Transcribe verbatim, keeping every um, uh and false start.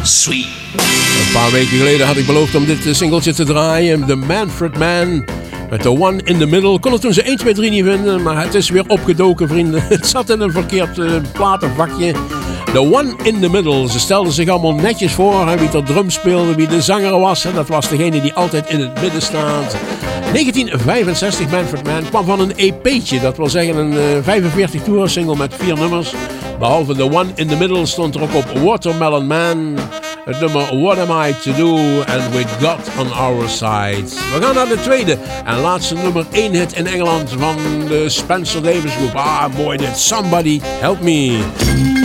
Sweet. Een paar weken geleden had ik beloofd om dit singeltje te draaien. The Manfred Man. Met The One in the Middle. Kon het toen ze één, twee, drie niet vinden. Maar het is weer opgedoken, vrienden. Het zat in een verkeerd uh, platenvakje. The One in the Middle. Ze stelden zich allemaal netjes voor. Hè, wie er drum speelde, wie de zanger was. En dat was degene die altijd in het midden staat. negentien vijfenzestig, Manfred Man, kwam van een E P'tje. Dat wil zeggen een uh, vijfenveertig toeren single met vier nummers. Behalve The One in the Middle stond er ook op Watermelon Man. Het nummer What Am I To Do and With God On Our Side. We gaan naar de tweede en laatste nummer één hit in Engeland van de Spencer Davis Groep. Ah, mooi dit. Somebody Help Me.